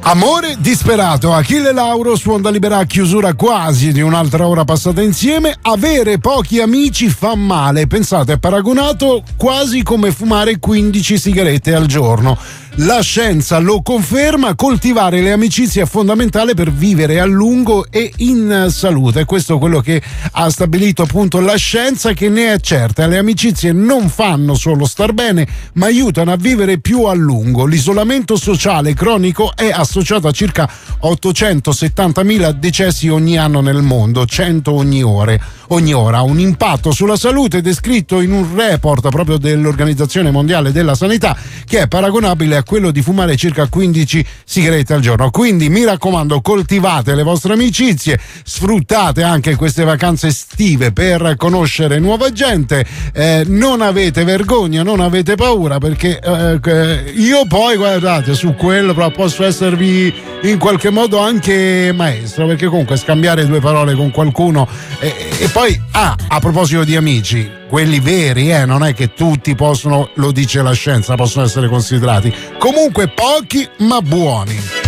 Amore disperato, Achille Lauro su Onda Libera a chiusura quasi di un'altra ora passata insieme. Avere pochi amici fa male, pensate, è paragonato quasi come fumare 15 sigarette al giorno. La scienza lo conferma, coltivare le amicizie è fondamentale per vivere a lungo e in salute. Questo è quello che ha stabilito appunto la scienza, che ne è certa. Le amicizie non fanno solo star bene, ma aiutano a vivere più a lungo. L'isolamento sociale cronico è associato a circa 870.000 decessi ogni anno nel mondo, 100 ogni ora. Un impatto sulla salute descritto in un report proprio dell'Organizzazione Mondiale della Sanità, che è paragonabile a quello di fumare circa 15 sigarette al giorno. Quindi mi raccomando, coltivate le vostre amicizie, sfruttate anche queste vacanze estive per conoscere nuova gente, non avete vergogna, non avete paura, perché io poi, guardate, su quello posso esservi in qualche modo anche maestro, perché comunque scambiare due parole con qualcuno e poi a proposito di amici, quelli veri, non è che tutti possono, lo dice la scienza, possono essere considerati, comunque pochi ma buoni.